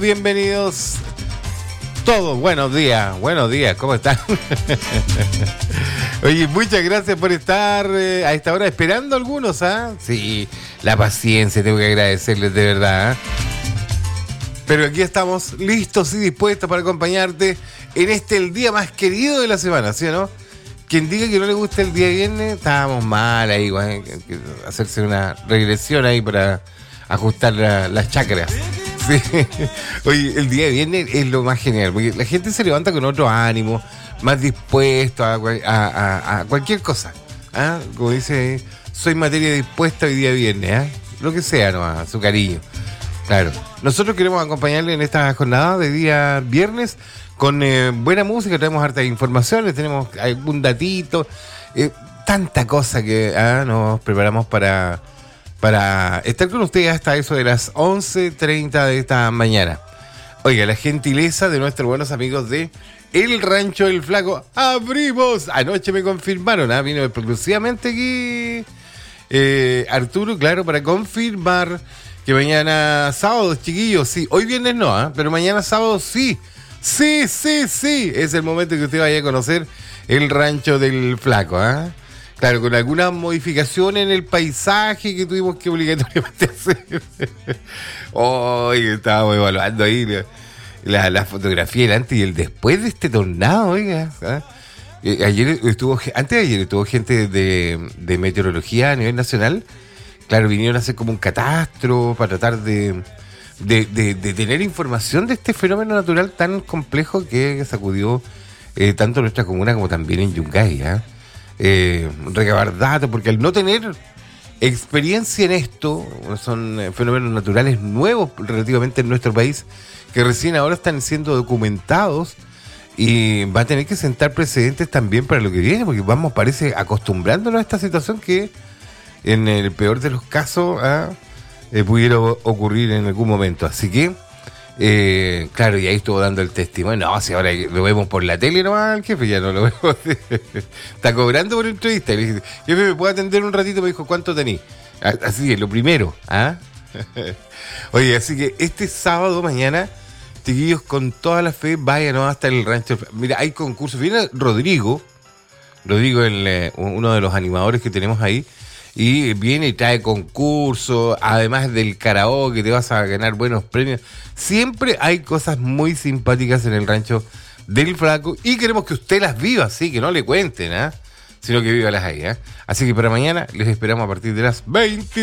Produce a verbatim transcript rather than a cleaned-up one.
Bienvenidos todos, buenos días, buenos días, ¿cómo están? Oye, muchas gracias por estar eh, a esta hora esperando algunos, ¿ah? ¿eh? Sí, la paciencia, tengo que agradecerles de verdad, ¿eh? Pero aquí estamos listos y dispuestos para acompañarte en este, el día más querido de la semana, ¿sí o no? Quien diga que no le gusta el día viernes, estábamos mal ahí, ¿eh? Hacerse una regresión ahí para ajustar la, las chakras. Sí. Oye, el día de viernes es lo más genial, porque la gente se levanta con otro ánimo, más dispuesto a, a, a, a cualquier cosa, ¿ah? Como dice, soy materia dispuesta hoy día viernes, ¿ah? Lo que sea nomás, su cariño. Claro, nosotros queremos acompañarle en esta jornada de día viernes con eh, buena música, tenemos hartas informaciones, tenemos algún datito, eh, tanta cosa que ¿ah? nos preparamos para... para estar con ustedes hasta eso de las once treinta de esta mañana. Oiga, la gentileza de nuestros buenos amigos de El Rancho del Flaco. ¡Abrimos! Anoche me confirmaron, ¿ah? Vino exclusivamente aquí eh, Arturo, claro, para confirmar que mañana sábado, chiquillos, sí. Hoy viernes no, ¿ah? Pero mañana sábado sí. Sí, sí, sí. Es el momento que usted vaya a conocer El Rancho del Flaco, ¿ah? Claro, con algunas modificaciones en el paisaje que tuvimos que obligatoriamente hacer. Hoy estábamos evaluando ahí la, la, la fotografía, el antes y el después de este tornado, oiga. ¿Ah? Eh, ayer estuvo, antes de ayer estuvo gente de, de meteorología a nivel nacional. Claro, vinieron a hacer como un catastro para tratar de, de, de, de tener información de este fenómeno natural tan complejo que sacudió eh, tanto nuestra comuna como también en Yungay, ¿ah? ¿eh? Eh, recabar datos, porque al no tener experiencia en esto, son fenómenos naturales nuevos relativamente en nuestro país, que recién ahora están siendo documentados y va a tener que sentar precedentes también para lo que viene, porque vamos, parece, acostumbrándonos a esta situación que en el peor de los casos ¿ah? eh, pudiera ocurrir en algún momento. Así que Eh, claro, y ahí estuvo dando el testimonio. No, si ahora lo vemos por la tele nomás, el jefe ya no lo vemos. Está cobrando por entrevista. Le dije, jefe, ¿me puede atender un ratito? Me dijo, ¿cuánto tení? Así es, lo primero. ¿Ah? Oye, así que este sábado, mañana, chiquillos, con toda la fe, vayan ¿no? hasta el rancho. Mira, hay concursos. Viene Rodrigo, Rodrigo, el, eh, uno de los animadores que tenemos ahí. Y viene y trae concursos, además del karaoke, te vas a ganar buenos premios. Siempre hay cosas muy simpáticas en el Rancho del Flaco y queremos que usted las viva, así que no le cuenten, ¿ah? ¿eh? Sino que viva las ahí, ¿eh? Así que para mañana les esperamos a partir de las veinte.